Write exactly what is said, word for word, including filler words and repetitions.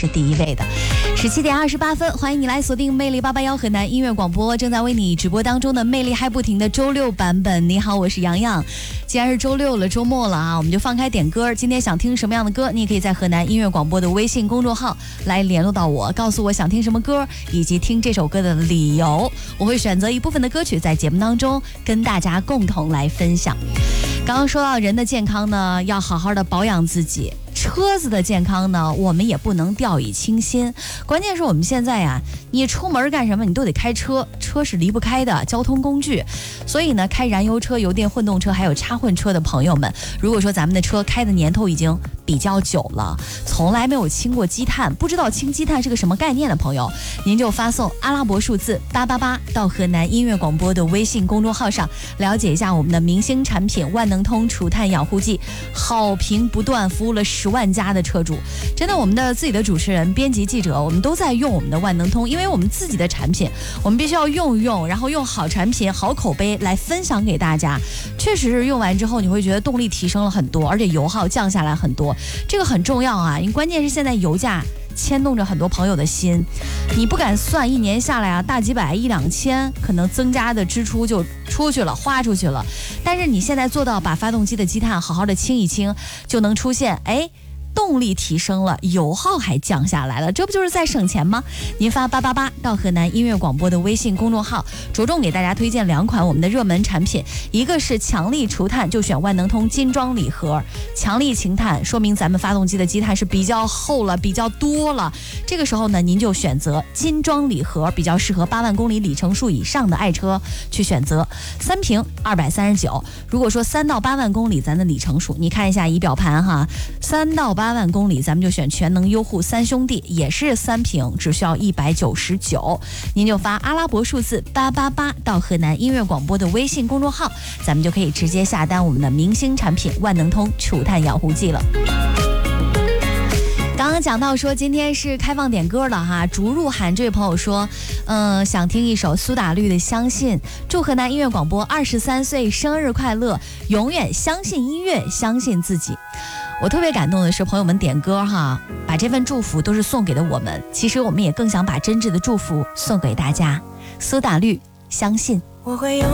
是第一位的。十七点二十八分，欢迎你来锁定魅力八八幺河南音乐广播，正在为你直播当中的魅力嗨不停的周六版本。你好，我是洋洋。既然是周六了，周末了啊，我们就放开点歌。今天想听什么样的歌，你也可以在河南音乐广播的微信公众号来联络到我，告诉我想听什么歌以及听这首歌的理由。我会选择一部分的歌曲在节目当中跟大家共同来分享。刚刚说到人的健康呢，要好好的保养自己。车子的健康呢，我们也不能掉以轻心。关键是我们现在呀、啊，你出门干什么，你都得开车，车是离不开的交通工具。所以呢，开燃油车、油电混动车还有插混车的朋友们，如果说咱们的车开的年头已经比较久了，从来没有清过积碳，不知道清积碳是个什么概念的朋友，您就发送阿拉伯数字八八八到河南音乐广播的微信公众号上，了解一下我们的明星产品万能通除碳养护剂，好评不断，服务了十万家的车主。真的，我们的自己的主持人、编辑、记者，我们都在用我们的万能通，因为我们自己的产品，我们必须要用一用，然后用好产品、好口碑来分享给大家。确实是用完之后，你会觉得动力提升了很多，而且油耗降下来很多，这个很重要啊！因为关键是现在油价牵动着很多朋友的心，你不敢算一年下来啊，大几百一两千，可能增加的支出就出去了，花出去了。但是你现在做到把发动机的积碳好好的清一清，就能出现哎。动力提升了，油耗还降下来了，这不就是在省钱吗？您发八八八到河南音乐广播的微信公众号，着重给大家推荐两款我们的热门产品，一个是强力除碳，就选万能通金装礼盒，强力清碳，说明咱们发动机的积碳是比较厚了，比较多了。这个时候呢，您就选择金装礼盒，比较适合八万公里里程数以上的爱车去选择。三瓶二百三十九，如果说三到八万公里，咱的里程数，你看一下仪表盘哈，三到八。八万公里，咱们就选全能优护三兄弟，也是三瓶，只需要一百九十九。您就发阿拉伯数字八八八到河南音乐广播的微信公众号，咱们就可以直接下单我们的明星产品万能通除碳养护剂了。刚刚讲到说今天是开放点歌了哈，逐入涵这位朋友说，嗯、呃，想听一首苏打绿的《相信》，祝河南音乐广播二十三岁生日快乐，永远相信音乐，相信自己。我特别感动的是朋友们点歌哈，把这份祝福都是送给了我们，其实我们也更想把真挚的祝福送给大家。苏打绿，相信。我会有